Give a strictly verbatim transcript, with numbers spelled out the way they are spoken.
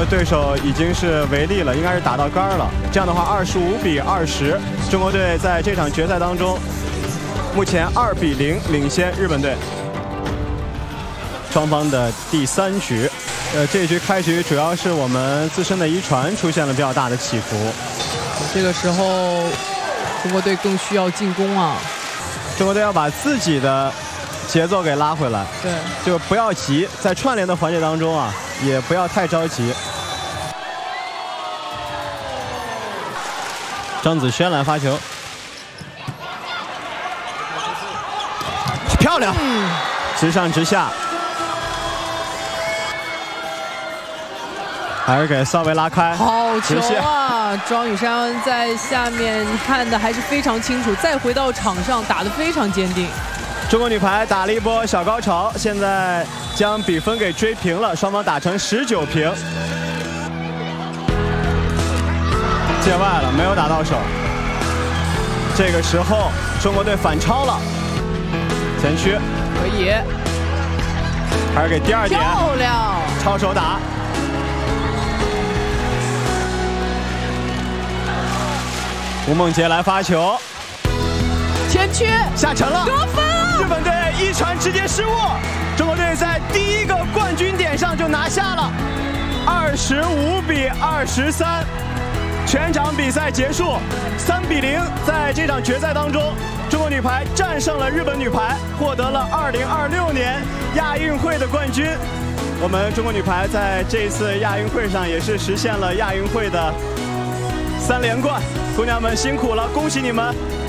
的对手已经是违例了，应该是打到杆了。这样的话，二十五比二十，中国队在这场决赛当中，目前二比零领先日本队。双方的第三局，呃，这一局开局主要是我们自身的遗传出现了比较大的起伏。 这个时候，中国队更需要进攻啊！ 中国队要把自己的节奏给拉回来， 对， 就不要急，在串联的环节当中啊，也不要太着急。张子萱来发球，漂亮，嗯、直上直下，还是给稍微拉开， 好球啊！庄宇珊在下面看的还是非常清楚，再回到场上打得非常坚定。 中国女排打了一波小高潮，现在将比分给追平了，双方打成十九平。界外了，没有打到手。这个时候，中国队反超了，前区可以， 还是给第二点， 漂亮， 超手打。吴梦洁来发球， 前区下沉了， 得分了！ 日本队一传直接失误，中国队在第一个冠军点上就拿下了，二十五比二十三。全场比赛结束，三比零。在这场决赛当中，中国女排战胜了日本女排，获得了二零二六年亚运会的冠军。我们中国女排在这一次亚运会上也是实现了亚运会的三连冠，姑娘们辛苦了，恭喜你们！